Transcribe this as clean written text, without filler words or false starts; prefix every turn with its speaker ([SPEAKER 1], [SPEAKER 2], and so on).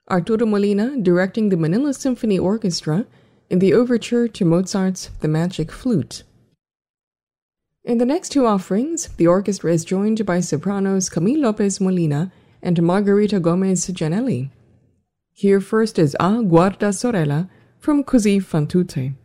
[SPEAKER 1] Arturo Molina directing the Manila Symphony Orchestra in the overture to Mozart's The Magic Flute. In the next two offerings, the orchestra is joined by sopranos Camille Lopez Molina and Margarita Gomez Janelli. Here first is A Guarda Sorella from Così fan tutte.